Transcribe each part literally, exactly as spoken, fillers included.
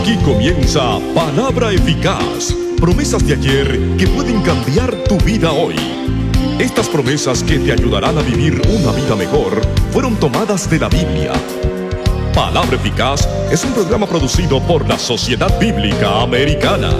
Aquí comienza Palabra Eficaz. Promesas de ayer que pueden cambiar tu vida hoy. Estas promesas que te ayudarán a vivir una vida mejor fueron tomadas de la Biblia. Palabra Eficaz es un programa producido por la Sociedad Bíblica Americana.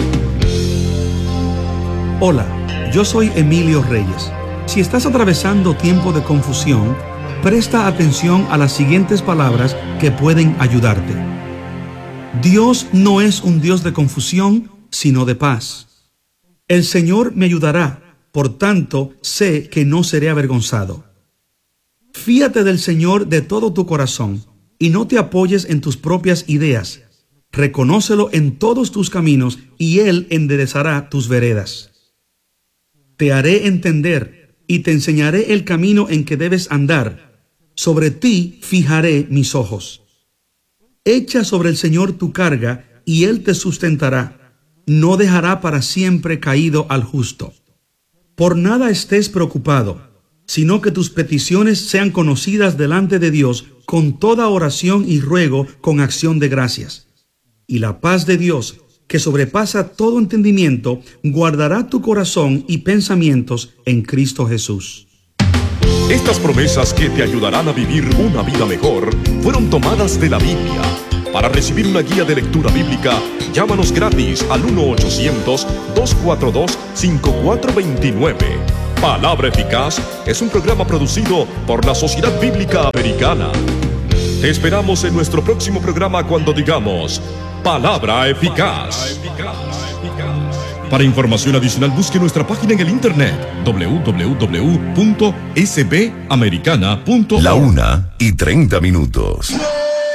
Hola, yo soy Emilio Reyes. Si estás atravesando tiempo de confusión, presta atención a las siguientes palabras que pueden ayudarte. Dios no es un Dios de confusión, sino de paz. El Señor me ayudará, por tanto, sé que no seré avergonzado. Fíate del Señor de todo tu corazón y no te apoyes en tus propias ideas. Reconócelo en todos tus caminos y Él enderezará tus veredas. Te haré entender y te enseñaré el camino en que debes andar. Sobre ti fijaré mis ojos. Echa sobre el Señor tu carga y Él te sustentará. No dejará para siempre caído al justo. Por nada estés preocupado, sino que tus peticiones sean conocidas delante de Dios con toda oración y ruego con acción de gracias. Y la paz de Dios, que sobrepasa todo entendimiento, guardará tu corazón y pensamientos en Cristo Jesús. Estas promesas que te ayudarán a vivir una vida mejor fueron tomadas de la Biblia. Para recibir una guía de lectura bíblica, llámanos gratis al uno ochocientos, dos cuatro dos, cinco cuatro dos nueve. Palabra Eficaz es un programa producido por la Sociedad Bíblica Americana. Te esperamos en nuestro próximo programa cuando digamos Palabra Eficaz. Para información adicional, busque nuestra página en el internet doble u doble u doble u punto s b americana punto org. La una y treinta minutos.